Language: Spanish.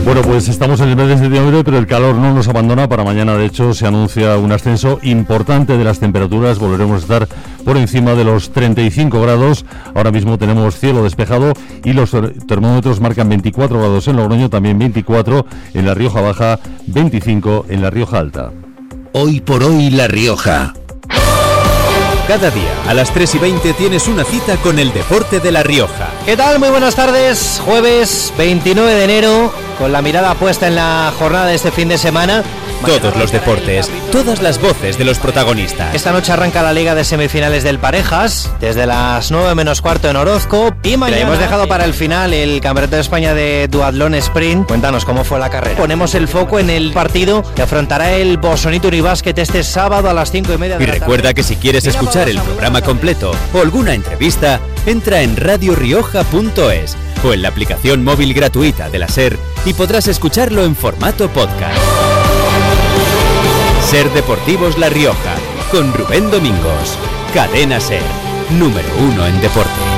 Bueno, pues estamos en el mes de septiembre, pero el calor no nos abandona. Para mañana, de hecho, se anuncia un ascenso importante de las temperaturas. Volveremos a estar por encima de los 35 grados. Ahora mismo tenemos cielo despejado y los termómetros marcan 24 grados en Logroño, también 24 en La Rioja Baja, 25 en La Rioja Alta. Hoy por hoy La Rioja. Cada día a las 3:20 tienes una cita con el deporte de La Rioja. ¿Qué tal? Muy buenas tardes. Jueves 29 de enero, con la mirada puesta en la jornada de este fin de semana. Todos los deportes, todas las voces de los protagonistas. Esta noche arranca la Liga de Semifinales del Parejas, desde las 9 menos cuarto en Orozco. Y mañana hemos dejado para el final el Campeonato de España de Duatlón Sprint. Cuéntanos cómo fue la carrera. Ponemos el foco en el partido que afrontará el Bosonito Unibásquet este sábado a las 5:30 de la tarde. Y recuerda que si quieres escuchar el programa completo o alguna entrevista, entra en radiorioja.es o en la aplicación móvil gratuita de la SER y podrás escucharlo en formato podcast. SER Deportivos La Rioja, con Rubén Domingos. Cadena SER, número 1 en deporte.